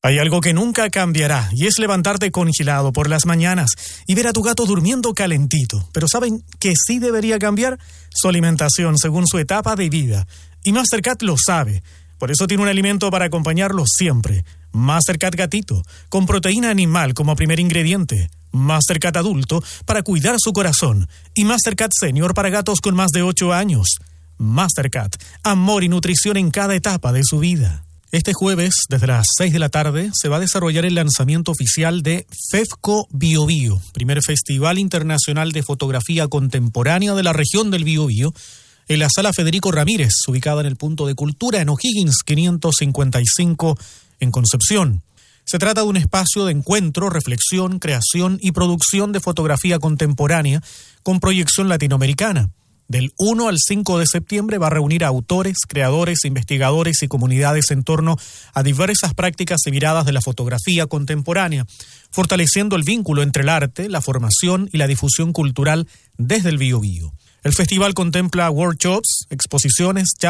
Hay algo que nunca cambiará y es levantarte congelado por las mañanas y ver a tu gato durmiendo calentito. Pero ¿saben qué sí debería cambiar? Su alimentación según su etapa de vida. Y Mastercat lo sabe. Por eso tiene un alimento para acompañarlo siempre. Mastercat Gatito, con proteína animal como primer ingrediente. Mastercat Adulto para cuidar su corazón. Y Mastercat Senior para gatos con más de 8 años. Mastercat, amor y nutrición en cada etapa de su vida. Este jueves, desde las 6 de la tarde, se va a desarrollar el lanzamiento oficial de FEFCO Biobío, primer Festival Internacional de Fotografía Contemporánea de la región del Biobío, en la Sala Federico Ramírez, ubicada en el Punto de Cultura en O'Higgins 555 en Concepción. Se trata de un espacio de encuentro, reflexión, creación y producción de fotografía contemporánea con proyección latinoamericana. Del 1 al 5 de septiembre va a reunir a autores, creadores, investigadores y comunidades en torno a diversas prácticas y miradas de la fotografía contemporánea, fortaleciendo el vínculo entre el arte, la formación y la difusión cultural desde el Biobío. El festival contempla workshops, exposiciones,